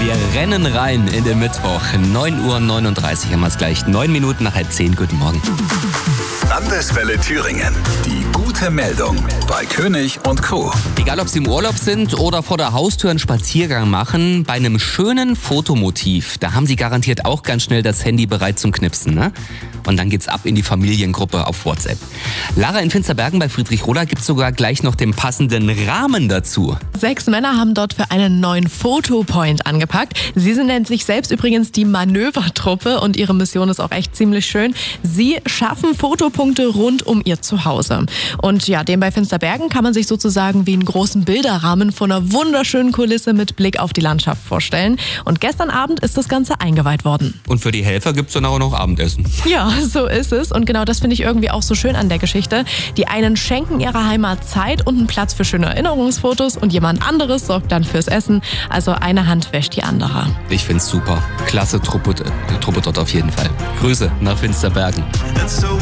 Wir rennen rein in den Mittwoch. 9:39 Uhr haben wir es gleich. 9 Minuten nach 9:30. Guten Morgen. Landeswelle Thüringen. Die gute Meldung bei König und Co. Egal, ob Sie im Urlaub sind oder vor der Haustür einen Spaziergang machen, bei einem schönen Fotomotiv, da haben Sie garantiert auch ganz schnell das Handy bereit zum Knipsen, ne? Und dann geht's ab in die Familiengruppe auf WhatsApp. Lara, in Finsterbergen bei Friedrichroda gibt's sogar gleich noch den passenden Rahmen dazu. 6 Männer haben dort für einen neuen Fotopoint angepackt. Sie nennen sich selbst übrigens die Manövertruppe und ihre Mission ist auch echt ziemlich schön. Sie schaffen Fotopunkte rund um ihr Zuhause. Und ja, den bei Finsterbergen kann man sich sozusagen wie einen großen Bilderrahmen von einer wunderschönen Kulisse mit Blick auf die Landschaft vorstellen. Und gestern Abend ist das Ganze eingeweiht worden. Und für die Helfer gibt's dann auch noch Abendessen. Ja, so ist es. Und genau das finde ich irgendwie auch so schön an der Geschichte. Die einen schenken ihrer Heimat Zeit und einen Platz für schöne Erinnerungsfotos und jemand anderes sorgt dann fürs Essen. Also eine Hand wäscht die andere. Ich find's super. Klasse Truppe dort auf jeden Fall. Grüße nach Finsterbergen.